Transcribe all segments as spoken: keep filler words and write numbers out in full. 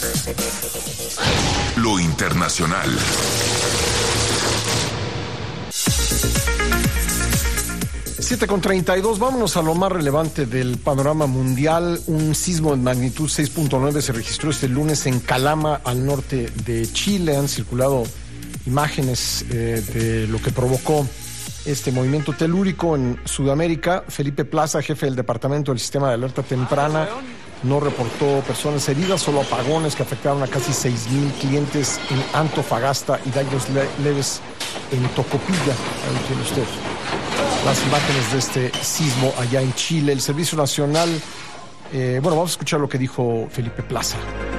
Lo internacional. siete con treinta y dos, vámonos a lo más relevante del panorama mundial. Un sismo de magnitud seis punto nueve se registró este lunes en Calama, al norte de Chile. Han circulado imágenes eh, de lo que provocó este movimiento telúrico en Sudamérica. Felipe Plaza, jefe del Departamento del Sistema de Alerta Temprana, no reportó personas heridas, solo apagones que afectaron a casi seis mil clientes en Antofagasta y daños le- leves en Tocopilla. Ahí tiene usted las imágenes de este sismo allá en Chile. El Servicio Nacional, eh, bueno, vamos a escuchar lo que dijo Felipe Plaza.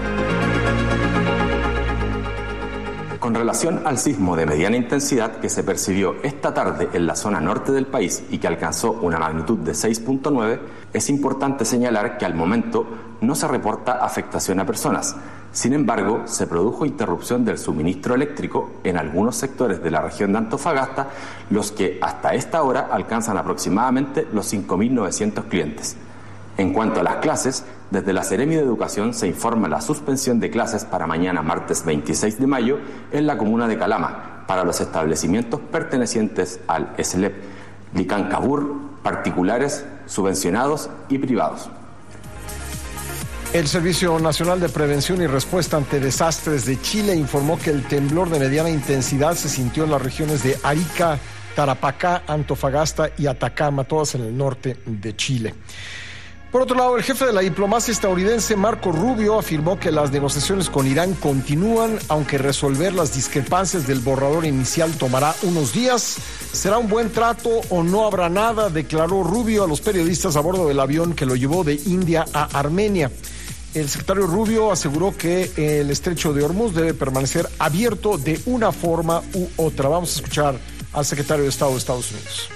Con relación al sismo de mediana intensidad que se percibió esta tarde en la zona norte del país y que alcanzó una magnitud de seis punto nueve, es importante señalar que al momento no se reporta afectación a personas. Sin embargo, se produjo interrupción del suministro eléctrico en algunos sectores de la región de Antofagasta, los que hasta esta hora alcanzan aproximadamente los cinco mil novecientos clientes. En cuanto a las clases, desde la Seremi de Educación se informa la suspensión de clases para mañana martes veintiséis de mayo en la comuna de Calama para los establecimientos pertenecientes al S L E P, Licancabur, particulares, subvencionados y privados. El Servicio Nacional de Prevención y Respuesta ante Desastres de Chile informó que el temblor de mediana intensidad se sintió en las regiones de Arica, Tarapacá, Antofagasta y Atacama, todas en el norte de Chile. Por otro lado, el jefe de la diplomacia estadounidense, Marco Rubio, afirmó que las negociaciones con Irán continúan, aunque resolver las discrepancias del borrador inicial tomará unos días. Será un buen trato o no habrá nada, declaró Rubio a los periodistas a bordo del avión que lo llevó de India a Armenia. El secretario Rubio aseguró que el estrecho de Hormuz debe permanecer abierto de una forma u otra. Vamos a escuchar al secretario de Estado de Estados Unidos.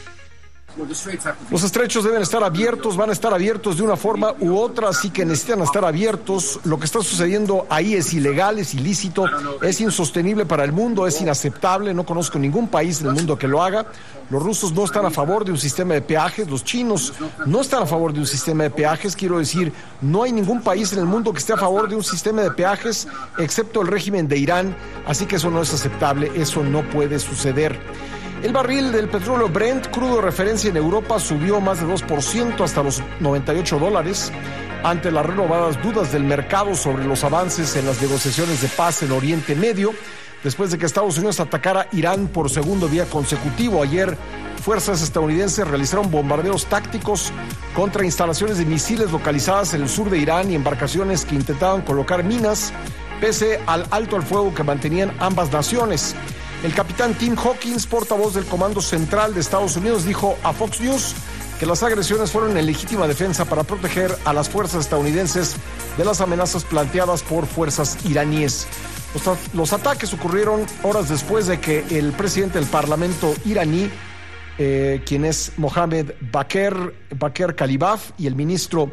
Los estrechos deben estar abiertos, van a estar abiertos de una forma u otra, así que necesitan estar abiertos. Lo que está sucediendo ahí es ilegal, es ilícito, es insostenible para el mundo, es inaceptable. No conozco ningún país en el mundo que lo haga. Los rusos no están a favor de un sistema de peajes, los chinos no están a favor de un sistema de peajes. Quiero decir, no hay ningún país en el mundo que esté a favor de un sistema de peajes, excepto el régimen de Irán, así que eso no es aceptable, eso no puede suceder. El barril del petróleo Brent, crudo de referencia en Europa, subió más de dos por ciento hasta los noventa y ocho dólares ante las renovadas dudas del mercado sobre los avances en las negociaciones de paz en Oriente Medio, después de que Estados Unidos atacara Irán por segundo día consecutivo. Ayer, fuerzas estadounidenses realizaron bombardeos tácticos contra instalaciones de misiles localizadas en el sur de Irán y embarcaciones que intentaban colocar minas, pese al alto al fuego que mantenían ambas naciones. El capitán Tim Hawkins, portavoz del Comando Central de Estados Unidos, dijo a Fox News que las agresiones fueron en legítima defensa para proteger a las fuerzas estadounidenses de las amenazas planteadas por fuerzas iraníes. Los, los ataques ocurrieron horas después de que el presidente del Parlamento iraní, eh, quien es Mohamed Bakr, Bakr Kalibaf, y el ministro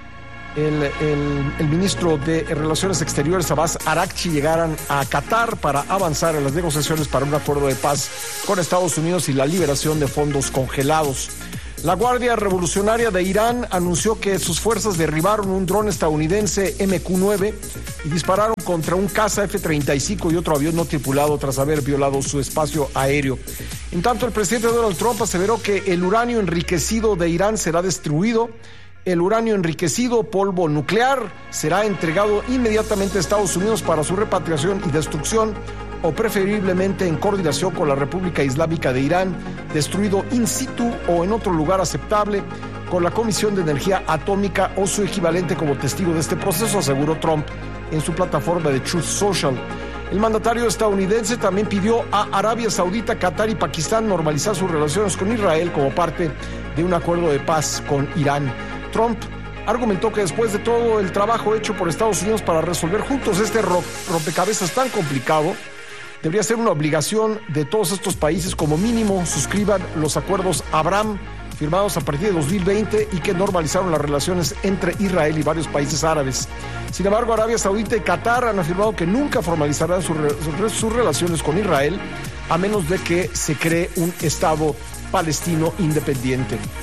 El, el, el ministro de Relaciones Exteriores, Abbas Araghchi, llegaran a Qatar para avanzar en las negociaciones para un acuerdo de paz con Estados Unidos y la liberación de fondos congelados. La Guardia Revolucionaria de Irán anunció que sus fuerzas derribaron un dron estadounidense M Q nueve y dispararon contra un caza F treinta y cinco y otro avión no tripulado tras haber violado su espacio aéreo. En tanto, el presidente Donald Trump aseveró que el uranio enriquecido de Irán será destruido. El uranio enriquecido, polvo nuclear, será entregado inmediatamente a Estados Unidos para su repatriación y destrucción, o preferiblemente en coordinación con la República Islámica de Irán, destruido in situ o en otro lugar aceptable, con la Comisión de Energía Atómica o su equivalente como testigo de este proceso, aseguró Trump en su plataforma de Truth Social. El mandatario estadounidense también pidió a Arabia Saudita, Qatar y Pakistán normalizar sus relaciones con Israel como parte de un acuerdo de paz con Irán. Trump argumentó que después de todo el trabajo hecho por Estados Unidos para resolver juntos este rompecabezas tan complicado, debería ser una obligación de todos estos países como mínimo suscriban los acuerdos Abraham firmados a partir de dos mil veinte y que normalizaron las relaciones entre Israel y varios países árabes. Sin embargo, Arabia Saudita y Qatar han afirmado que nunca formalizarán sus, sus, sus relaciones con Israel a menos de que se cree un Estado palestino independiente.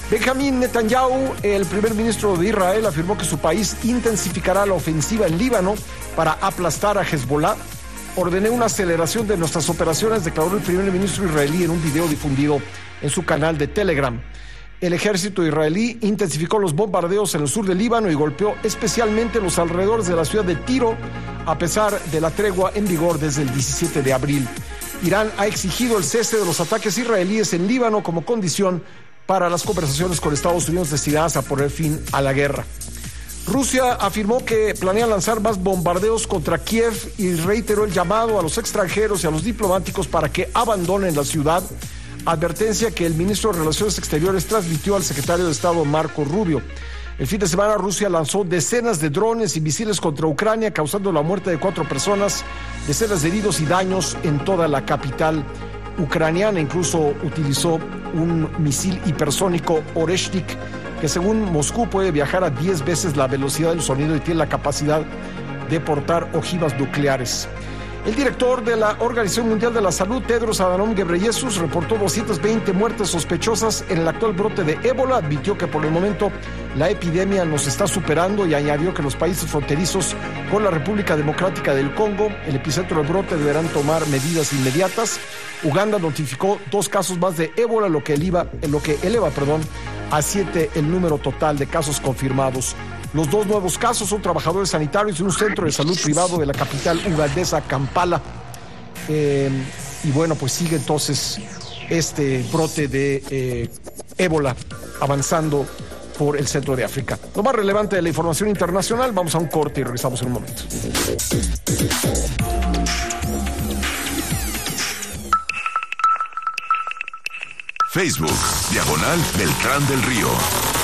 Benjamín Netanyahu, el primer ministro de Israel, afirmó que su país intensificará la ofensiva en Líbano para aplastar a Hezbollah. Ordené una aceleración de nuestras operaciones, declaró el primer ministro israelí en un video difundido en su canal de Telegram. El ejército israelí intensificó los bombardeos en el sur del Líbano y golpeó especialmente los alrededores de la ciudad de Tiro, a pesar de la tregua en vigor desde el diecisiete de abril. Irán ha exigido el cese de los ataques israelíes en Líbano como condición para las conversaciones con Estados Unidos destinadas a poner fin a la guerra. Rusia afirmó que planea lanzar más bombardeos contra Kiev y reiteró el llamado a los extranjeros y a los diplomáticos para que abandonen la ciudad, advertencia que el ministro de Relaciones Exteriores transmitió al secretario de Estado Marco Rubio. El fin de semana Rusia lanzó decenas de drones y misiles contra Ucrania, causando la muerte de cuatro personas, decenas de heridos y daños en toda la capital ucraniana. Incluso utilizó un misil hipersónico Oreshnik, que según Moscú puede viajar a diez veces la velocidad del sonido y tiene la capacidad de portar ojivas nucleares. El director de la Organización Mundial de la Salud, Tedros Adhanom Ghebreyesus, reportó doscientas veinte muertes sospechosas en el actual brote de ébola. Advirtió que por el momento la epidemia nos está superando y añadió que los países fronterizos con la República Democrática del Congo, el epicentro del brote, deberán tomar medidas inmediatas. Uganda notificó dos casos más de ébola, lo que eleva, lo que eleva perdón, a siete el número total de casos confirmados. Los dos nuevos casos son trabajadores sanitarios de un centro de salud privado de la capital ugandesa, Kampala. Eh, y bueno, pues sigue entonces este brote de eh, ébola avanzando por el centro de África. Lo más relevante de la información internacional, vamos a un corte y regresamos en un momento. Facebook, diagonal Beltrán del Río.